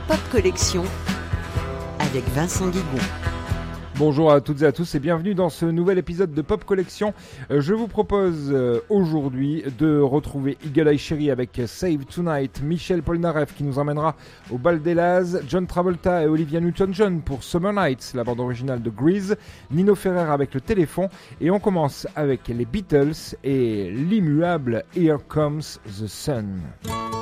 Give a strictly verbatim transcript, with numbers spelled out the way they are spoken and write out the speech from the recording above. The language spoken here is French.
Pop Collection avec Vincent Guigon. Bonjour à toutes et à tous et bienvenue dans ce nouvel épisode de Pop Collection. Euh, je vous propose euh, aujourd'hui de retrouver Eagle Eye Cherry avec Save Tonight, Michel Polnareff qui nous emmènera au Bal des Laz, John Travolta et Olivia Newton-John pour Summer Nights, la bande originale de Grease, Nino Ferrer avec Le Téléphone, et on commence avec les Beatles et l'immuable Here Comes the Sun.